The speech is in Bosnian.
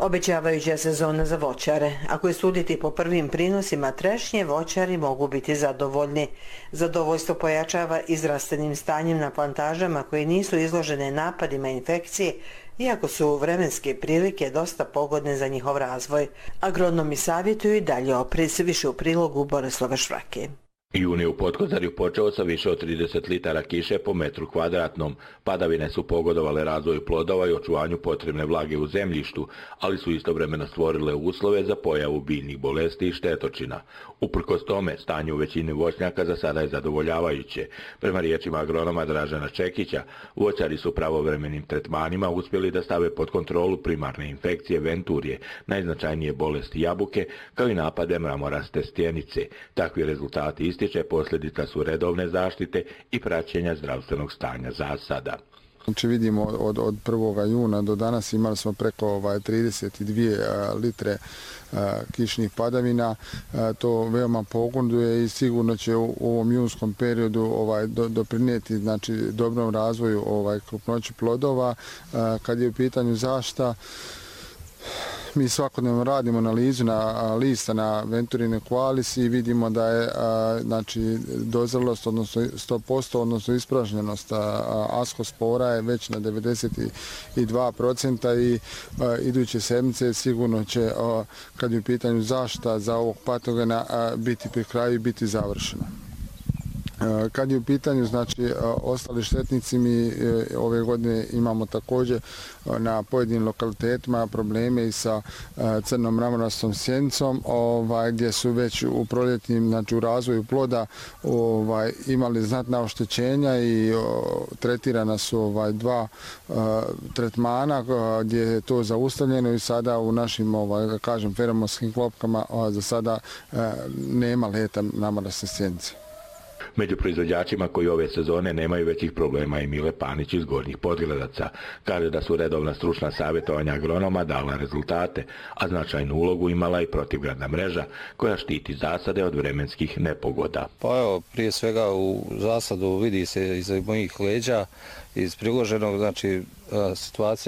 Obećavajuća sezona za voćare. Ako je suditi po prvim prinosima trešnje, voćari mogu biti zadovoljni. Zadovoljstvo pojačava izrastenim stanjem na plantažama koje nisu izložene napadima infekcije, iako su vremenske prilike dosta pogodne za njihov razvoj. Agronomi savjetuju i dalje oprez, više u prilogu Borislava Švrake. Jun je u Potkozarju počeo sa više od 30 litara kiše po metru kvadratnom. Padavine su pogodovale razvoju plodova i očuvanju potrebne vlage u zemljištu, ali su istovremeno stvorile uslove za pojavu biljnih bolesti i štetočina. Uprkos tome, stanje u većini voćnjaka za sada je zadovoljavajuće. Prema riječima agronoma Dražena Čekića, voćari su pravovremenim tretmanima uspjeli da stave pod kontrolu primarne infekcije venturije, najznačajnije bolesti jabuke, kao i napade mramoraste stjenice. Takvi rezultati ističe posljedica su redovne zaštite i praćenja zdravstvenog stanja zasada. Znači vidimo od 1. juna do danas imali smo preko 32 litre kišnih padavina. To veoma pogoduje i sigurno će u ovom junskom periodu doprinijeti znači dobrom razvoju krupnoći plodova. Kad je u pitanju zaštita, mi svakodnevno radimo analizu lista na Venturine qualis i vidimo da je znači dozrelost odnosno 100% odnosno ispražnjenost askospora je već na 92% i iduće sedmice sigurno će kad je u pitanju zaštita za ovog patogena biti pri kraju i biti završena. Kad je u pitanju znači ostali štetnici, mi ove godine imamo također na pojedinim lokalitetima probleme i sa crnom mramorastom sjenicom, gdje su već u proljetnim, znači u razvoju ploda imali znatna oštećenja i tretirana su dva tretmana gdje je to zaustavljeno i sada u našim da kažem feromonskim klopkama za sada nema leta mramorasne sjenice. Među proizvođačima koji ove sezone nemaju većih problema je Mile Panić iz Gornjih Podgledaca. Kaže da su redovna stručna savjetovanja agronoma dala rezultate, a značajnu ulogu imala i protivgradna mreža koja štiti zasade od vremenskih nepogoda. Pa evo, prije svega u zasadu vidi se iza mojih leđa iz priloženog, znači situacija